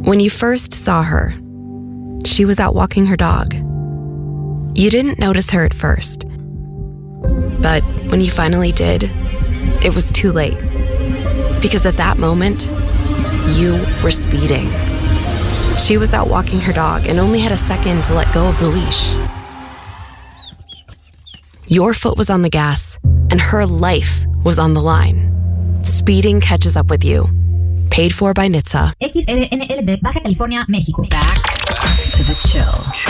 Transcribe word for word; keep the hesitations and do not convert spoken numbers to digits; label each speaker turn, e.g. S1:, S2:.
S1: When you first saw her, she was out walking her dog. You didn't notice her at first. But when you finally did, it was too late. Because at that moment, you were speeding. She was out walking her dog and only had a second to let go of the leash. Your foot was on the gas, and her life was on the line. Speeding catches up with you. Paid for by N H T S A.
S2: X R N L D, Baja California, México.
S3: Back, back to the chill.